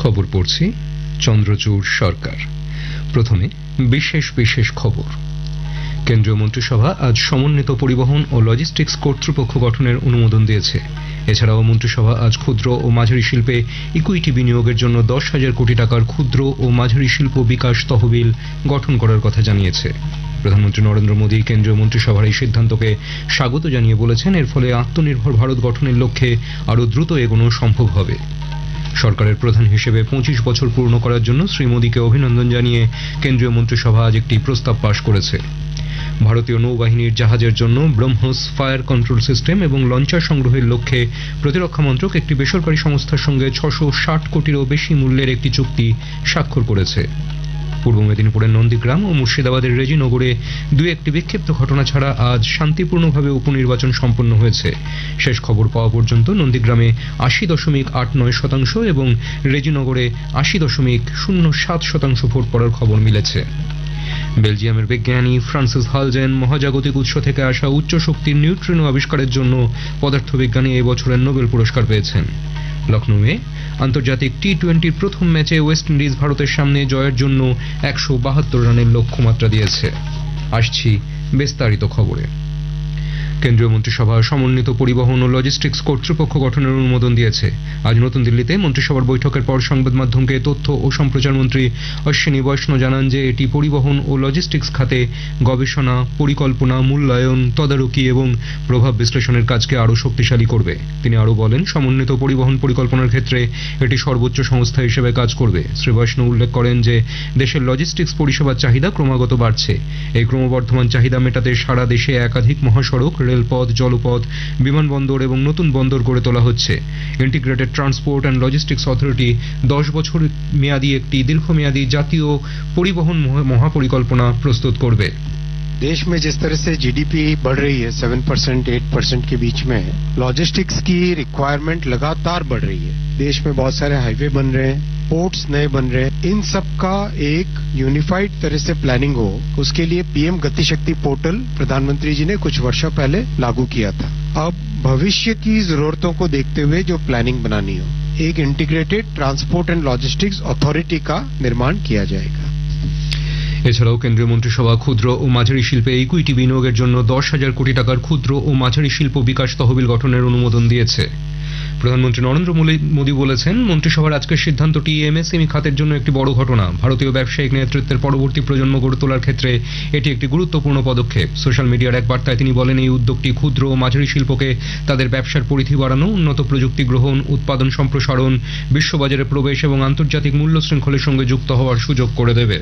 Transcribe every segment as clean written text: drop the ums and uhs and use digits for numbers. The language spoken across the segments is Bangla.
খবর পড়ছি চন্দ্রচূড় সরকার। প্রথমে বিশেষ বিশেষ খবর। কেন্দ্রীয় মন্ত্রিসভা আজ সমন্বিত পরিবহন ও লজিস্টিক্স কর্তৃপক্ষ গঠনের অনুমোদন দিয়েছে। এছাড়াও মন্ত্রিসভা আজ ক্ষুদ্র ও মাঝারি শিল্পে ইকুইটি বিনিয়োগের জন্য 10,000 কোটি টাকার ক্ষুদ্র ও মাঝারি শিল্প বিকাশ তহবিল গঠন করার কথা জানিয়েছে। প্রধানমন্ত্রী নরেন্দ্র মোদী কেন্দ্রীয় মন্ত্রিসভার এই সিদ্ধান্তকে স্বাগত জানিয়ে বলেছেন, এর ফলে আত্মনির্ভর ভারত গঠনের লক্ষ্যে আরও দ্রুত এগোনো সম্ভব হবে। সরকারের প্রধান হিসেবে 25 বছর পূর্ণ করার জন্য শ্রী মোদীকে অভিনন্দন জানিয়ে কেন্দ্রীয় মন্ত্রিসভা আজ একটি প্রস্তাব পাশ করেছে। ভারতীয় নৌবাহিনীর জাহাজের জন্য ব্রহ্মোস ফায়ার কন্ট্রোল সিস্টেম এবং লঞ্চার সংগ্রহের লক্ষ্যে প্রতিরক্ষা মন্ত্রক একটি বেসরকারি সংস্থার সঙ্গে 660 কোটিরও বেশি মূল্যের একটি চুক্তি স্বাক্ষর করেছে। পূর্ব মেদিনীপুরের নন্দীগ্রাম ও মুর্শিদাবাদের রেজিনগরে একটি বিক্ষিপ্ত ঘটনা ছাড়া আজ শান্তিপূর্ণভাবে উপনির্বাচন সম্পন্ন হয়েছে। শেষ খবর পাওয়া পর্যন্ত নন্দীগ্রামে 80.89% এবং রেজিনগরে 80.07% ভোট পড়ার খবর মিলেছে। বেলজিয়ামের বিজ্ঞানী ফ্রান্সিস হালজেন মহাজাগতিক উৎস থেকে আসা উচ্চ শক্তির নিউট্রিনো আবিষ্কারের জন্য পদার্থবিজ্ঞানী এই বছরের নোবেল পুরস্কার পেয়েছেন। লখনৌয়ে আন্তর্জাতিক টি-20 প্রথম ম্যাচে ওয়েস্ট ইন্ডিজ ভারতের সামনে জয়ের জন্য 172 রানের লক্ষ্যমাত্রা দিয়েছে। আসছি বিস্তারিত খবরে। কেন্দ্রীয় মন্ত্রিসভা সমন্বিত পরিবহন ও লজিস্টিক্স কর্তৃপক্ষ গঠনের অনুমোদন দিয়েছে। আজ নতুন দিল্লিতে মন্ত্রিসভার বৈঠকের পর সংবাদ মাধ্যমকে তথ্য ও সম্প্রচার মন্ত্রী অশ্বিনী বৈষ্ণব জানান যে এটি পরিবহন ও লজিস্টিক্স খাতে গবেষণা, পরিকল্পনা, মূল্যায়ন, তদারকি এবং প্রভাব বিশ্লেষণের কাজকে আরও শক্তিশালী করবে। তিনি আরও বলেন, সমন্বিত পরিবহন পরিকল্পনার ক্ষেত্রে এটি সর্বোচ্চ সংস্থা হিসেবে কাজ করবে। শ্রী বৈষ্ণব উল্লেখ করেন যে দেশের লজিস্টিক্স পরিষেবার চাহিদা ক্রমাগত বাড়ছে। এই ক্রমবর্ধমান চাহিদা মেটাতে সারা দেশে একাধিক মহাসড়ক, রেলপথ, জলপথ, বিমানবন্দর এবং নতুন বন্দর গড়ে তোলা হচ্ছে। Integrated transport and logistics authority 10 বছর মেয়াদী একটি দীর্ঘমেয়াদী জাতীয় পরিবহন মহাপরিকল্পনা প্রস্তুত করবে। देश में जिस तरह से जीडीपी बढ़ रही है 7%, 8% के बीच में, लॉजिस्टिक्स की रिक्वायरमेंट लगातार बढ़ रही है। देश में बहुत सारे हाईवे बन रहे हैं, पोर्ट्स नए बन रहे हैं। इन सब का एक यूनिफाइड तरह से प्लानिंग हो, उसके लिए पीएम गति शक्ति पोर्टल प्रधानमंत्री जी ने कुछ वर्षों पहले लागू किया था। अब भविष्य की जरूरतों को देखते हुए जो प्लानिंग बनानी हो, एक integrated transport and logistics authority का निर्माण किया जाएगा। এছাড়াও কেন্দ্রীয় মন্ত্রিসভা ক্ষুদ্র ও মাঝারি শিল্পে ইকুইটি বিনিয়োগের জন্য 10,000 কোটি টাকার ক্ষুদ্র ও মাঝারি শিল্প বিকাশ তহবিল গঠনের অনুমোদন দিয়েছে। প্রধানমন্ত্রী নরেন্দ্র মোদী বলেছেন, মন্ত্রিসভার আজকের সিদ্ধান্তটি এমএসএমই খাতের জন্য একটি বড় ঘটনা। ভারতীয় ব্যবসায়িক নেতৃত্বের পরবর্তী প্রজন্ম গড়ে তোলার ক্ষেত্রে এটি একটি গুরুত্বপূর্ণ পদক্ষেপ। সোশ্যাল মিডিয়ার এক বার্তায় তিনি বলেন, এই উদ্যোগটি ক্ষুদ্র ও মাঝারি শিল্পকে তাদের ব্যবসার পরিধি বাড়ানো, উন্নত প্রযুক্তি গ্রহণ, উৎপাদন সম্প্রসারণ, বিশ্ববাজারে প্রবেশ এবং আন্তর্জাতিক মূল্য শৃঙ্খলের সঙ্গে যুক্ত হওয়ার সুযোগ করে দেবে।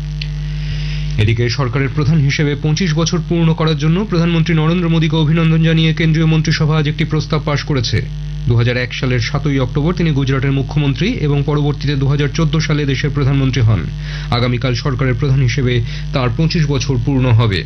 এদিকে সরকারের প্রধান হিসেবে 25 বছর পূর্ণ করার জন্য প্রধানমন্ত্রী নরেন্দ্র মোদীকে অভিনন্দন জানিয়ে কেন্দ্রীয় মন্ত্রিসভা আজ একটি প্রস্তাব পাশ করেছে। 2001 সালের 7 অক্টোবর তিনি গুজরাটের মুখ্যমন্ত্রী এবং পরবর্তীতে 2014 সালে দেশের প্রধানমন্ত্রী হন। আগামীকাল সরকারের প্রধান হিসেবে তার 25 বছর পূর্ণ হবে।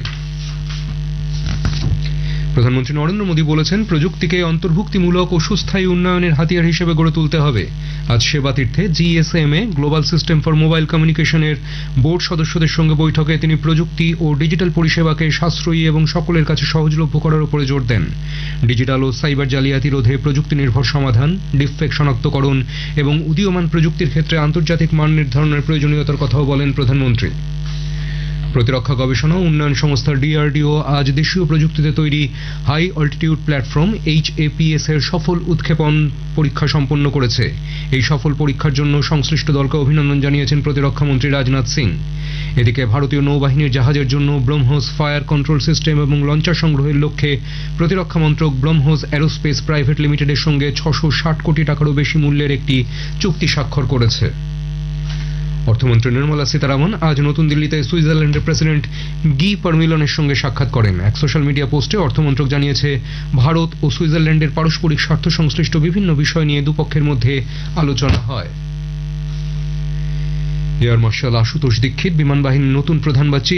প্রধানমন্ত্রী নরেন্দ্র মোদী বলেছেন, প্রযুক্তিকে অন্তর্ভুক্তিমূলক ও সুস্থায়ী উন্নয়নের হাতিয়ার হিসেবে গড়ে তুলতে হবে। আজ সেবাতীর্থে GSMA global system for mobile কমিউনিকেশনের বোর্ড সদস্যদের সঙ্গে বৈঠকে তিনি প্রযুক্তি ও ডিজিটাল পরিষেবাকে সাশ্রয়ী এবং সকলের কাছে সহজলভ্য করার উপরে জোর দেন। ডিজিটাল ও সাইবার জালিয়াতি রোধে প্রযুক্তি নির্ভর সমাধান, ডিপফেক শনাক্তকরণ এবং উদীয়মান প্রযুক্তির ক্ষেত্রে আন্তর্জাতিক মান নির্ধারণের প্রয়োজনীয়তার কথাও বলেন প্রধানমন্ত্রী। প্রতিরক্ষা গবেষণা ও উন্নয়ন সংস্থা ডিআরডিও আজ দেশীয় প্রযুক্তিতে তৈরি হাই অল্টিটিউড প্ল্যাটফর্ম HAPS এর সফল উৎক্ষেপণ পরীক্ষা সম্পন্ন করেছে। এই সফল পরীক্ষার জন্য সংশ্লিষ্ট দলকে অভিনন্দন জানিয়েছেন প্রতিরক্ষা মন্ত্রী রাজনাথ সিং। এদিকে ভারতীয় নৌবাহিনীর জাহাজের জন্য ব্রহ্মোস ফায়ার কন্ট্রোল সিস্টেম এবং লঞ্চার সংগ্রহের লক্ষ্যে প্রতিরক্ষা মন্ত্রক ব্রহ্মোস অ্যারোস্পেস প্রাইভেট লিমিটেডের সঙ্গে 660 কোটি টাকারও বেশি মূল্যের একটি চুক্তি স্বাক্ষর করেছে। অর্থমন্ত্রী নির্মলা সীতারামন আজ নতুন দিল্লিতে সুইজারল্যান্ডের প্রেসিডেন্ট গি পারমিলনের সঙ্গে সাক্ষাৎ করেন। এক সোশ্যাল মিডিয়া পোস্টে অর্থমন্ত্রক জানিয়েছে, ভারত ও সুইজারল্যান্ডের পারস্পরিক স্বার্থ সংশ্লিষ্ট বিভিন্ন বিষয় নিয়ে দুপক্ষের মধ্যে আলোচনা হয়। এয়ার মার্শাল আশুতোষ দীক্ষিত বিমান বাহিনীর নতুন প্রধান বা